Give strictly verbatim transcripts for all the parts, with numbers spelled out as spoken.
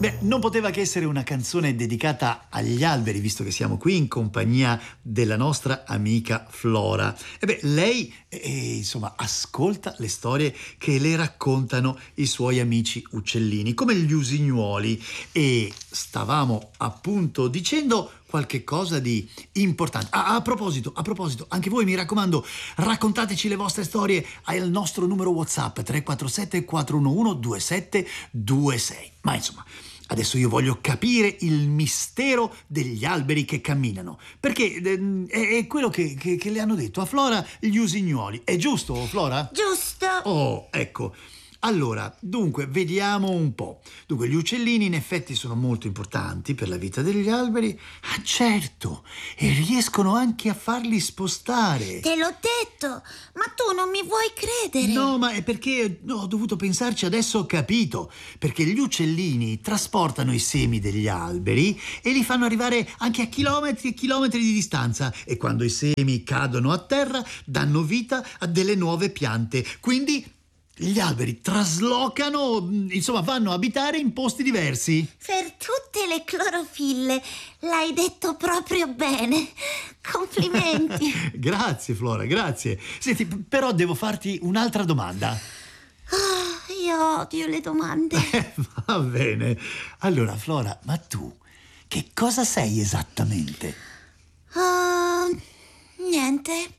Beh, non poteva che essere una canzone dedicata agli alberi, visto che siamo qui in compagnia della nostra amica Flora. E beh, lei, eh, insomma, ascolta le storie che le raccontano i suoi amici uccellini, come gli usignuoli. E stavamo appunto dicendo qualche cosa di importante. Ah, a proposito, a proposito, anche voi mi raccomando, raccontateci le vostre storie al nostro numero WhatsApp tre quattro sette quattro uno uno due sette due sei. Ma insomma, adesso io voglio capire il mistero degli alberi che camminano, perché eh, è quello che, che, che le hanno detto a Flora gli usignuoli. È giusto, Flora? Giusto. Oh, ecco. Allora, dunque, vediamo un po'. Dunque, gli uccellini in effetti sono molto importanti per la vita degli alberi. Ah, certo! E riescono anche a farli spostare. Te l'ho detto, ma tu non mi vuoi credere. No, ma è perché ho dovuto pensarci, adesso ho capito. Perché gli uccellini trasportano i semi degli alberi e li fanno arrivare anche a chilometri e chilometri di distanza. E quando i semi cadono a terra, danno vita a delle nuove piante. Quindi gli alberi traslocano, insomma, vanno a abitare in posti diversi. Per tutte le clorofille, l'hai detto proprio bene. Complimenti. Grazie, Flora, grazie. Senti, però devo farti un'altra domanda. Oh, io odio le domande. Eh, va bene. Allora, Flora, ma tu che cosa sei esattamente? Uh, niente.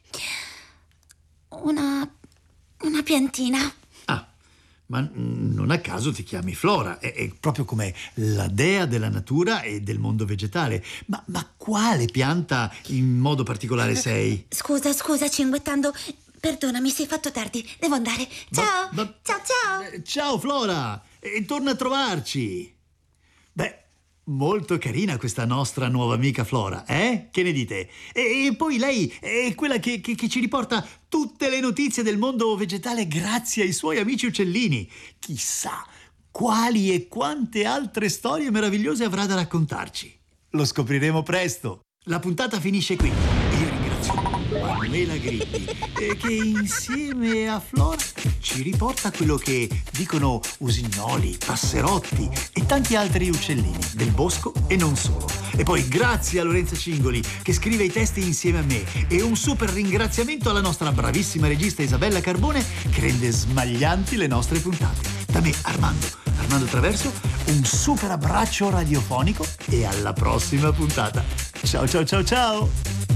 Una... una piantina. Ma non a caso ti chiami Flora, è, è proprio come la dea della natura e del mondo vegetale. Ma, ma quale pianta in modo particolare sei? Scusa, scusa, cinguettando. Perdonami, sei fatto tardi. Devo andare. Ciao. Ma, ma, ciao, ciao. Eh, ciao, Flora. E torna a trovarci. Beh, molto carina questa nostra nuova amica Flora, eh? Che ne dite? E, e poi lei è quella che, che, che ci riporta tutte le notizie del mondo vegetale grazie ai suoi amici uccellini. Chissà quali e quante altre storie meravigliose avrà da raccontarci. Lo scopriremo presto. La puntata finisce qui. Io ringrazio Manuela Grippi, eh, che insieme a Flora ci riporta quello che dicono usignoli, passerotti e tanti altri uccellini del bosco e non solo. E poi grazie a Lorenza Cingoli che scrive i testi insieme a me, e un super ringraziamento alla nostra bravissima regista Isabella Carbone che rende smaglianti le nostre puntate. Da me, Armando, Armando Traverso, un super abbraccio radiofonico e alla prossima puntata. Ciao ciao ciao ciao!